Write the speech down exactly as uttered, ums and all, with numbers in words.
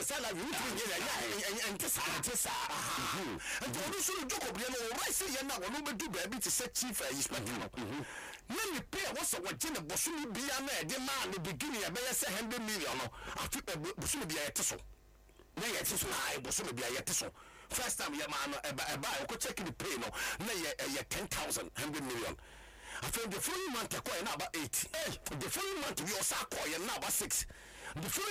salary you yeah and just just and you so Jacob you know right say you na wo no be do baby to say chief inspector no na me pay what's what gene bosumi bia na e de ma no beginning e be say one hundred million no afi bosumi bia yete so na yete so na bosumi bia yete so first time ya ma no e ba e ba ko check the pay no na ye ten thousand one hundred million I feel the following month I call about eight. Hey, the following month we also call you now about six. The following